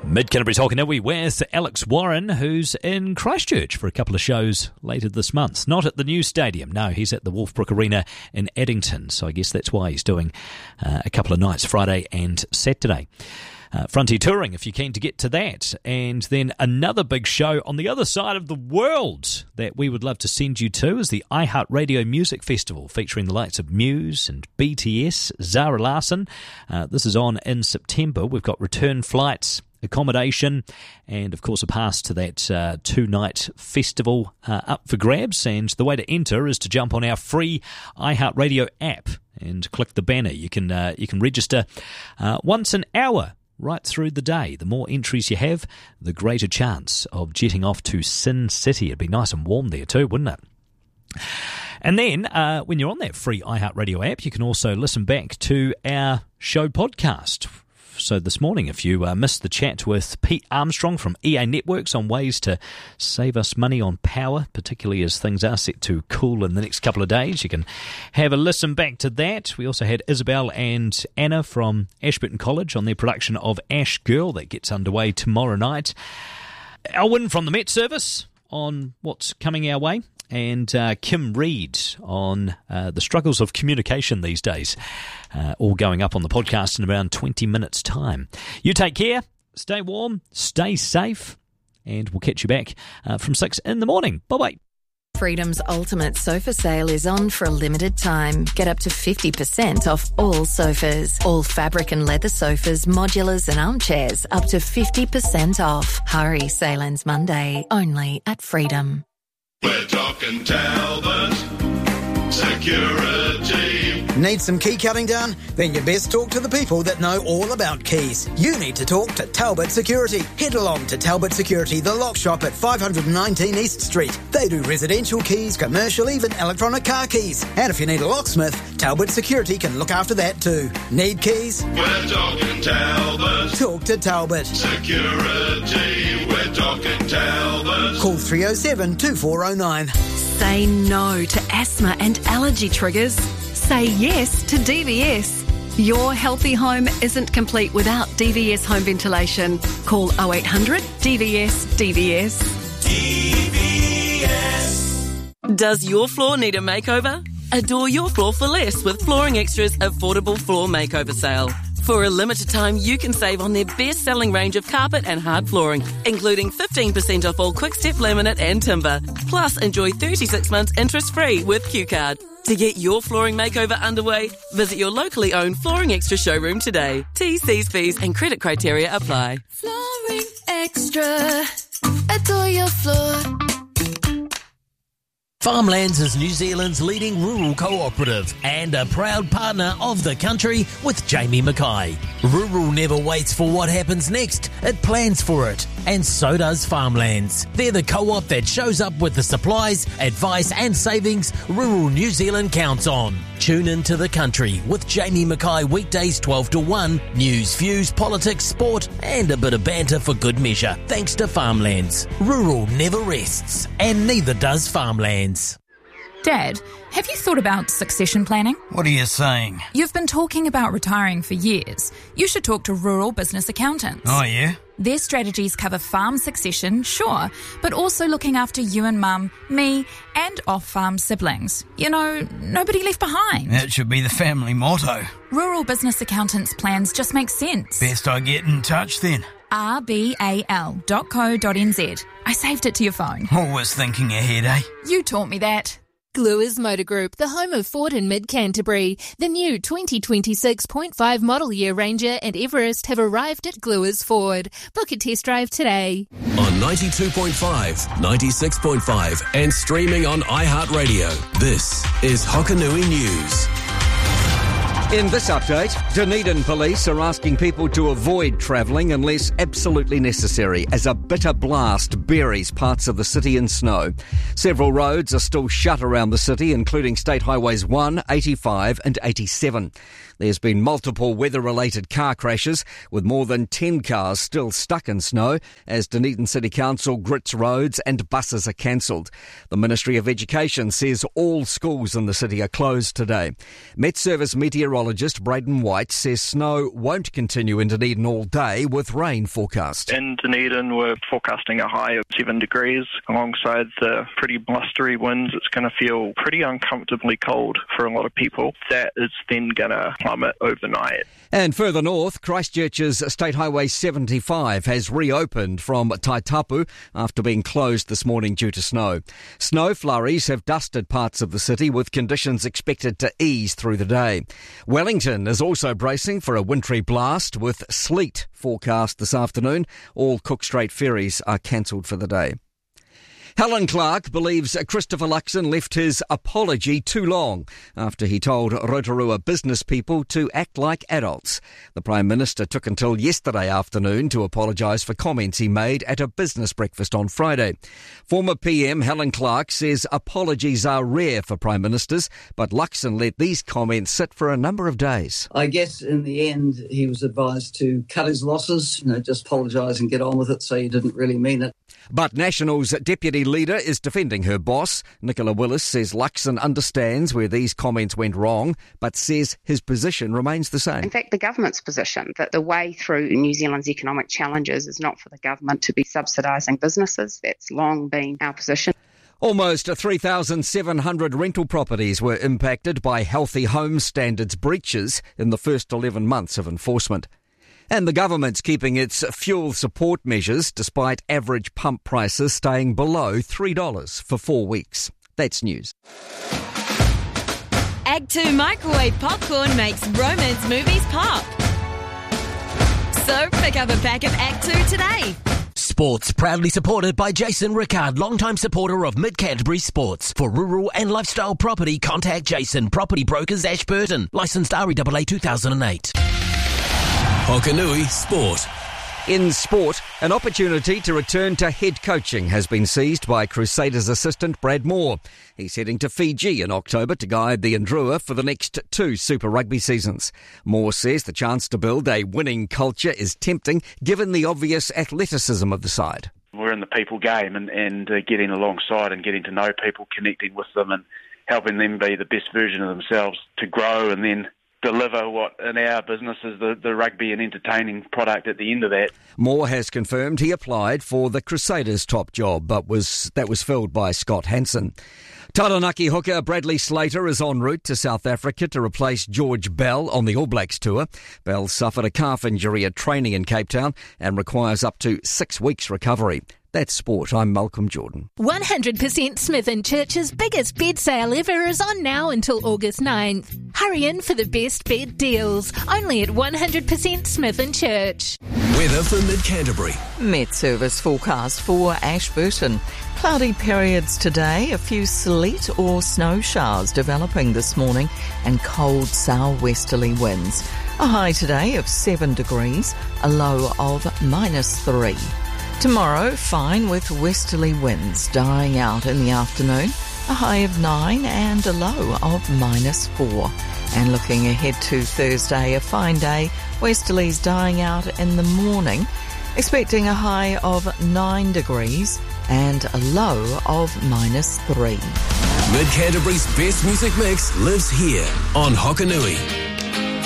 Mid-Canterbury's Hockanui with Alex Warren, who's in Christchurch for a couple of shows later this month. Not at the new stadium, no, he's at the Wolfbrook Arena in Addington, so I guess that's why he's doing a couple of nights, Friday and Saturday. Frontier Touring, if you're keen to get to that. And then another big show on the other side of the world that we would love to send you to is the iHeartRadio Music Festival, featuring the likes of Muse and BTS, Zara Larsson. This is on in September. We've got return flights, accommodation, and of course a pass to that two-night festival up for grabs. And the way to enter is to jump on our free iHeartRadio app and click the banner. You can register once an hour right through the day. The more entries you have, the greater chance of jetting off to Sin City. It'd be nice and warm there too, wouldn't it? And then, when you're on that free iHeartRadio app, you can also listen back to our show podcast. So this morning, if you missed the chat with Pete Armstrong from EA Networks on ways to save us money on power, particularly as things are set to cool in the next couple of days, you can have a listen back to that. We also had Isabel and Anna from Ashburton College on their production of Ash Girl that gets underway tomorrow night. Elwyn from the Met Service on what's coming our way. And Kim Reid on the struggles of communication these days, all going up on the podcast in around 20 minutes' time. You take care, stay warm, stay safe, and we'll catch you back from 6 in the morning. Bye-bye. Freedom's ultimate sofa sale is on for a limited time. Get up to 50% off all sofas. All fabric and leather sofas, modulars and armchairs, up to 50% off. Hurry, sale ends Monday, only at Freedom. We're talking Talbot Security. Need some key cutting done? Then you best talk to the people that know all about keys. You need to talk to Talbot Security. Head along to Talbot Security, the lock shop at 519 East Street. They do residential keys, commercial, even electronic car keys. And if you need a locksmith, Talbot Security can look after that too. Need keys? We're talking Talbot. Talk to Talbot Security. We're talking Talbot. Call 307 2409. Say no to asthma and allergy triggers. Say yes to DVS. Your healthy home isn't complete without DVS home ventilation. Call 0800 DVS DVS. DVS. Does your floor need a makeover? Adore your floor for less with Flooring Extra's affordable floor makeover sale. For a limited time, you can save on their best-selling range of carpet and hard flooring, including 15% off all Quick-Step laminate and timber. Plus, enjoy 36 months interest-free with Q-Card. To get your flooring makeover underway, visit your locally owned Flooring Extra showroom today. T's, C's, fees and credit criteria apply. Flooring Extra. Adore your floor. Farmlands is New Zealand's leading rural cooperative and a proud partner of the country with Jamie Mackay. Rural never waits for what happens next, it plans for it. And so does Farmlands. They're the co-op that shows up with the supplies, advice and savings Rural New Zealand counts on. Tune into the country with Jamie Mackay weekdays 12 to 1, news, views, politics, sport and a bit of banter for good measure. Thanks to Farmlands. Rural never rests and neither does Farmlands. Dad, have you thought about succession planning? What are you saying? You've been talking about retiring for years. You should talk to Rural Business Accountants. Oh, yeah? Their strategies cover farm succession, sure, but also looking after you and Mum, me, and off-farm siblings. You know, nobody left behind. That should be the family motto. Rural Business Accountants plans just make sense. Best I get in touch then. rbal.co.nz. I saved it to your phone. Always thinking ahead, eh? You taught me that. Gluers Motor Group, the home of Ford in Mid-Canterbury. The new 2026.5 model year Ranger and Everest have arrived at Gluers Ford. Book a test drive today. On 92.5, 96.5 and streaming on iHeartRadio. This is Hockanui News. In this update, Dunedin police are asking people to avoid travelling unless absolutely necessary as a bitter blast buries parts of the city in snow. Several roads are still shut around the city, including State Highways 1, 85 and 87. There's been multiple weather-related car crashes, with more than 10 cars still stuck in snow as Dunedin City Council grits roads and buses are cancelled. The Ministry of Education says all schools in the city are closed today. Met Service meteorologist Braden White says snow won't continue in Dunedin all day, with rain forecast. In Dunedin, we're forecasting a high of 7 degrees. Alongside the pretty blustery winds, it's going to feel pretty uncomfortably cold for a lot of people. That is then going to plummet overnight. And further north, Christchurch's State Highway 75 has reopened from Taitapu after being closed this morning due to snow. Snow flurries have dusted parts of the city, with conditions expected to ease through the day. Wellington is also bracing for a wintry blast, with sleet forecast this afternoon. All Cook Strait ferries are cancelled for the day. Helen Clark believes Christopher Luxon left his apology too long after he told Rotorua business people to act like adults. The Prime Minister took until yesterday afternoon to apologise for comments he made at a business breakfast on Friday. Former PM Helen Clark says apologies are rare for Prime Ministers, but Luxon let these comments sit for a number of days. I guess in the end he was advised to cut his losses, just apologise and get on with it, so he didn't really mean it. But National's deputy leader is defending her boss. Nicola Willis says Luxon understands where these comments went wrong, but says his position remains the same. In fact, the government's position that the way through New Zealand's economic challenges is not for the government to be subsidising businesses. That's long been our position. Almost 3,700 rental properties were impacted by Healthy Home Standards breaches in the first 11 months of enforcement. And the government's keeping its fuel support measures despite average pump prices staying below $3 for 4 weeks. That's news. Ag 2 microwave popcorn makes romance movies pop. So pick up a pack of Ag 2 today. Sports proudly supported by Jason Rickard, longtime supporter of Mid-Canterbury Sports. For rural and lifestyle property, contact Jason, Property Brokers, Ashburton. Licensed REAA 2008. Hokanui Sport. In sport, an opportunity to return to head coaching has been seized by Crusaders assistant Brad Moore. He's heading to Fiji in October to guide the Ndrua for the next 2 Super Rugby seasons. Moore says the chance to build a winning culture is tempting, given the obvious athleticism of the side. We're in the people game and getting alongside and getting to know people, connecting with them and helping them be the best version of themselves to grow and then deliver what in our business is the rugby and entertaining product at the end of that. Moore has confirmed he applied for the Crusaders' top job, but that was filled by Scott Hansen. Taranaki hooker Bradley Slater is en route to South Africa to replace George Bell on the All Blacks tour. Bell suffered a calf injury at training in Cape Town and requires up to 6 weeks recovery. That's sport. I'm Malcolm Jordan. 100% Smith & Church's biggest bed sale ever is on now until August 9th. Hurry in for the best bed deals. Only at 100% Smith & Church. Weather for Mid-Canterbury. Met Service forecast for Ashburton. Cloudy periods today, a few sleet or snow showers developing this morning, and cold southwesterly winds. A high today of 7 degrees, a low of -3. Tomorrow, fine with westerly winds dying out in the afternoon, a high of 9 and a low of -4. And looking ahead to Thursday, a fine day, westerlies dying out in the morning, expecting a high of 9 degrees and a low of -3. Mid-Canterbury's best music mix lives here on Hokanui.